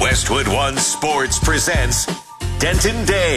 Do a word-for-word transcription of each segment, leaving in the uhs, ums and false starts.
Westwood One Sports presents Denton Day.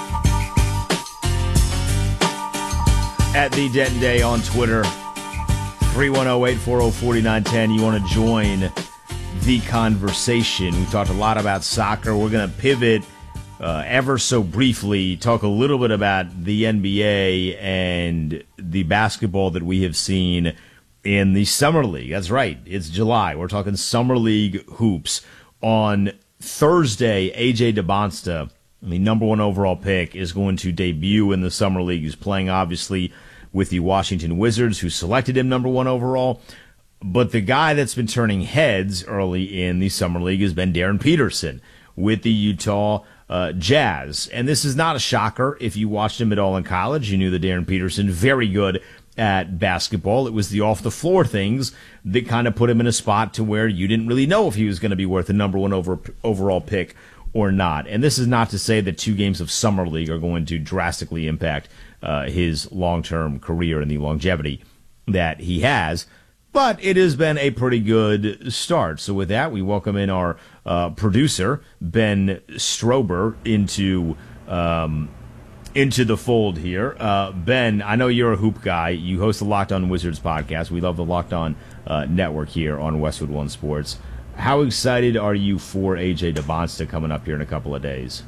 At the Denton Day on Twitter, three one zero, eight four zero, four nine one zero. You want to join the conversation. We talked a lot about soccer. We're going to pivot uh, ever so briefly, talk a little bit about the N B A and the basketball that we have seen in the Summer League. That's right. It's July. We're talking Summer League hoops. On Thursday, A J DeBonsta, the number one overall pick, is going to debut in the Summer League. He's playing, obviously, with the Washington Wizards, who selected him number one overall. But the guy that's been turning heads early in the Summer League has been Darren Peterson with the Utah uh, Jazz. And this is not a shocker. If you watched him at all in college, you knew that Darren Peterson, very good at basketball. It was the off-the-floor things that kind of put him in a spot to where you didn't really know if he was going to be worth a number one over, overall pick or not. And this is not to say that two games of Summer League are going to drastically impact uh, his long-term career and the longevity that he has, but it has been a pretty good start. So with that, we welcome in our uh, producer, Ben Strober, into um, into the fold here. Uh, Ben, I know you're a hoop guy. You host the Locked On Wizards podcast. We love the Locked On uh, network here on Westwood One Sports. How excited are you for A J DeBonsta coming up here in a couple of days?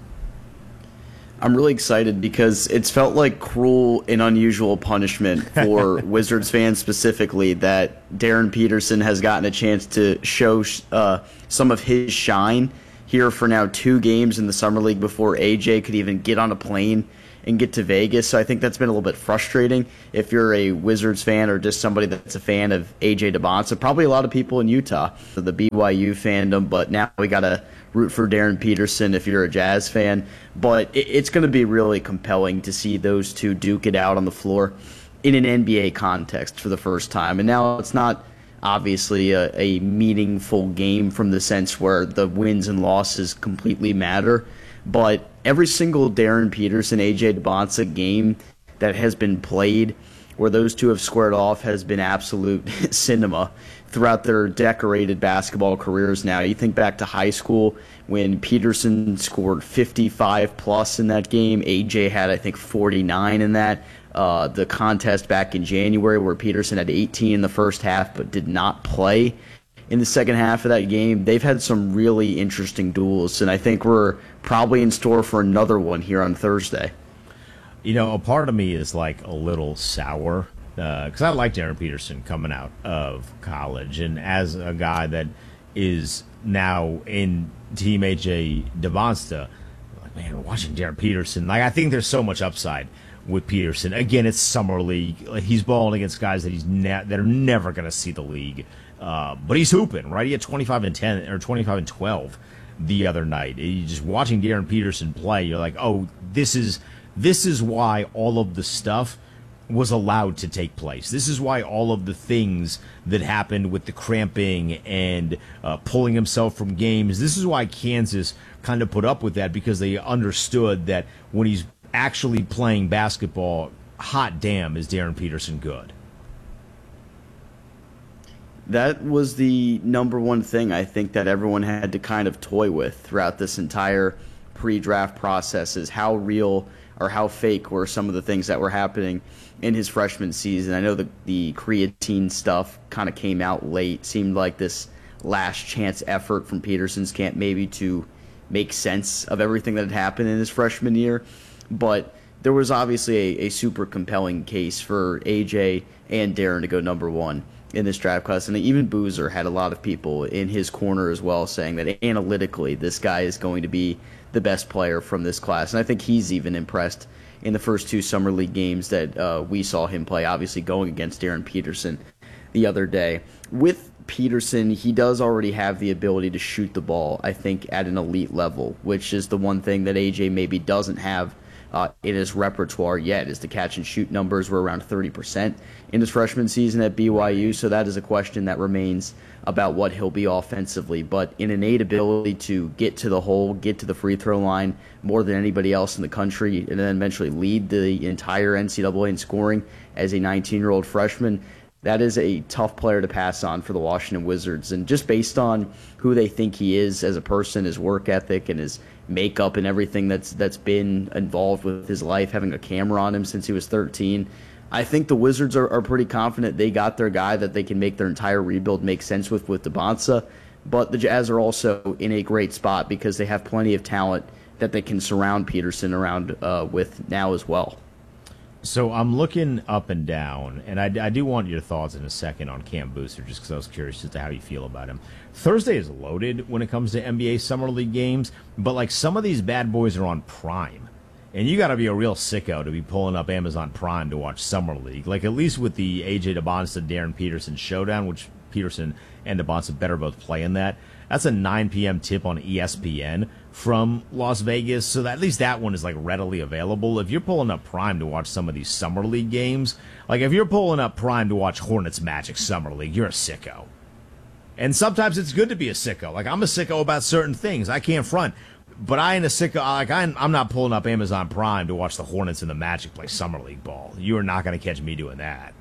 I'm really excited because it's felt like cruel and unusual punishment for Wizards fans specifically that Darren Peterson has gotten a chance to show uh, some of his shine here for now two games in the Summer League before A J could even get on a plane and get to Vegas. So I think that's been a little bit frustrating if you're a Wizards fan or just somebody that's a fan of A J DeBonsta. Probably a lot of people in Utah, the B Y U fandom, but now we got to root for Darren Peterson if you're a Jazz fan. But it's going to be really compelling to see those two duke it out on the floor in an N B A context for the first time. And now it's not obviously a, a meaningful game from the sense where the wins and losses completely matter, but every single Darren Peterson, A J DeBonsta game that has been played where those two have squared off has been absolute cinema throughout their decorated basketball careers now. You think back to high school when Peterson scored fifty-five plus in that game. A J had, I think, forty-nine in that. Uh, the contest back in January where Peterson had eighteen in the first half but did not play in the second half of that game. They've had some really interesting duels, and I think we're probably in store for another one here on Thursday. You know, a part of me is like a little sour because uh, I like Darren Peterson coming out of college, and as a guy that is now in Team A J DeBonsta, like, man, watching Darren Peterson, like I think there's so much upside with Peterson. Again, it's Summer League. Like, he's balling against guys that he's ne- that are never going to see the league. Uh, but he's hooping, right? He had twenty-five and ten or twenty-five and twelve the other night. You just watching Darren Peterson play, you're like, oh, this is this is why all of the stuff was allowed to take place. This is why all of the things that happened with the cramping and uh, pulling himself from games, this is why Kansas kind of put up with that, because they understood that when he's actually playing basketball, hot damn, is Darren Peterson good. That was the number one thing I think that everyone had to kind of toy with throughout this entire pre-draft process, is how real or how fake were some of the things that were happening in his freshman season. I know the, the creatine stuff kind of came out late. Seemed like this last chance effort from Peterson's camp maybe to make sense of everything that had happened in his freshman year. But there was obviously a, a super compelling case for A J and Darren to go number one in this draft class. And even Boozer had a lot of people in his corner as well saying that analytically this guy is going to be the best player from this class. And I think he's even impressed in the first two Summer League games that uh, we saw him play, obviously going against Darren Peterson the other day. With Peterson, he does already have the ability to shoot the ball, I think, at an elite level, which is the one thing that A J maybe doesn't have uh, in his repertoire yet, is the catch and shoot numbers were around thirty percent in his freshman season at B Y U, so that is a question that remains about what he'll be offensively. But an innate ability to get to the hole, get to the free throw line more than anybody else in the country, and then eventually lead the entire N C double A in scoring as a nineteen-year-old freshman, that is a tough player to pass on for the Washington Wizards. And just based on who they think he is as a person, his work ethic, and his makeup and everything that's that's been involved with his life, having a camera on him since he was thirteen, I think the Wizards are, are pretty confident they got their guy that they can make their entire rebuild make sense with with Dembonsa. But the Jazz are also in a great spot because they have plenty of talent that they can surround Peterson around uh, with now as well. So I'm looking up and down, and I, I do want your thoughts in a second on Cam Booster, just because I was curious as to how you feel about him. Thursday is loaded when it comes to N B A Summer League games, but like some of these bad boys are on Prime, and you got to be a real sicko to be pulling up Amazon Prime to watch Summer League. Like at least with the A J Dembonsa, Darren Peterson showdown, which Peterson and Dembonsa better both play in that. That's a nine p.m. tip on E S P N from Las Vegas, so that, at least that one is like readily available. If you're pulling up Prime to watch some of these Summer League games, like if you're pulling up Prime to watch Hornets Magic Summer League, you're a sicko. And sometimes it's good to be a sicko. Like I'm a sicko about certain things. I can't front. But I ain't a sicko. Like I'm, I'm not pulling up Amazon Prime to watch the Hornets and the Magic play Summer League ball. You are not going to catch me doing that.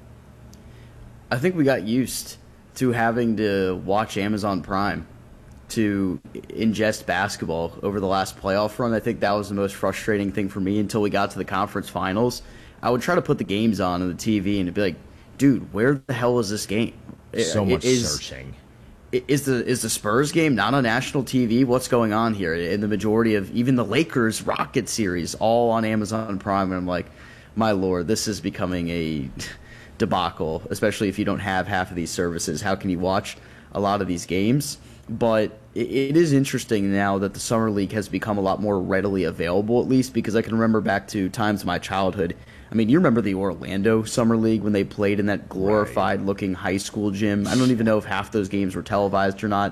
I think we got used to having to watch Amazon Prime to ingest basketball over the last playoff run. I think that was the most frustrating thing for me until we got to the conference finals. I would try to put the games on on the T V and it'd be like, dude, where the hell is this game? So much is, searching. Is the is the Spurs game not on national T V? What's going on here? And the majority of even the Lakers Rocket series all on Amazon Prime. And I'm like, my lord, this is becoming a debacle, especially if you don't have half of these services. How can you watch a lot of these games? But it, it is interesting now that the Summer League has become a lot more readily available, at least because I can remember back to times of my childhood. I mean, you remember the Orlando Summer League when they played in that glorified-looking high school gym? I don't even know if half those games were televised or not.